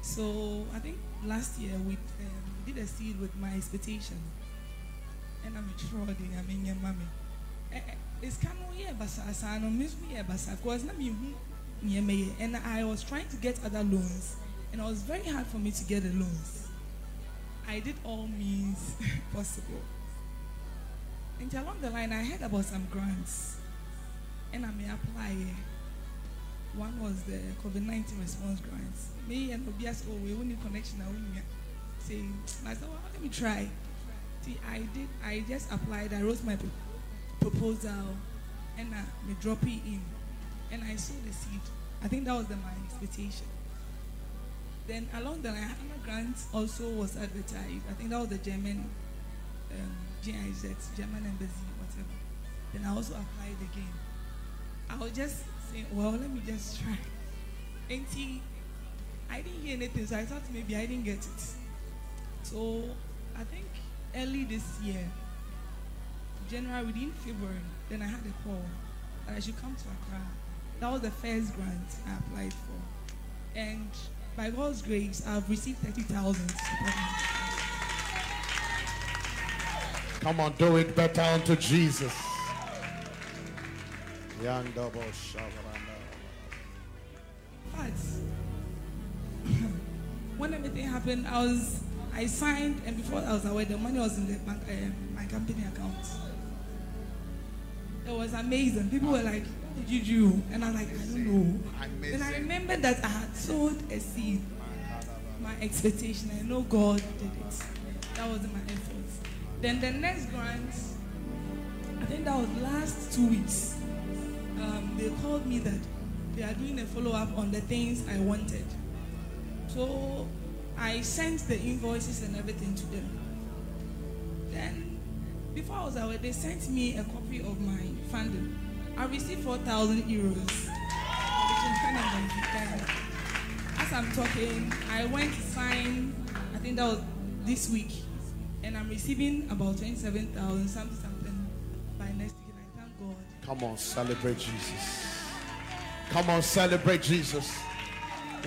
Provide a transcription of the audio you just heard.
So I think last year we did a seed with my expectation, and I'm sure I mean your mommy. It's kind of yeah, but I don't miss me, but of course not me. And I was trying to get other loans, and it was very hard for me to get the loans. I did all means possible. And along the line, I heard about some grants, and I may apply. One was the COVID-19 response grants. Me and Obias, oh, we need connection. Saying, I said, well, let me try. See, I just applied. I wrote my proposal, and I drop it in, and I sowed the seed. I think that was my expectation. Then along the line, another grant also was advertised. I think that was the German GIZ, German embassy, whatever. Then I also applied again. I was just saying, well, let me just try. And see, I didn't hear anything, so I thought maybe I didn't get it. So I think early this year, January, within February, then I had a call that I should come to Accra. That was the first grant I applied for. And by God's grace, I've received 30,000. Come on, do it better unto Jesus. But when everything happened, I signed, and before I was aware, the money was in the bank, my company account. It was amazing. People were like, "What did you do?" And I was like, "I don't know." Then I remembered that I had sowed a seed. My expectation, I know God did it. That wasn't my efforts. Then the next grant, I think that was last 2 weeks. They called me that they are doing a follow-up on the things I wanted. So I sent the invoices and everything to them. Then, before I was away, they sent me a copy of my funding. I received 4,000 euros. And as I'm talking, I went to sign, I think that was this week, and I'm receiving about 27,000, something by next week. And I thank God. Come on, celebrate Jesus. Come on, celebrate Jesus.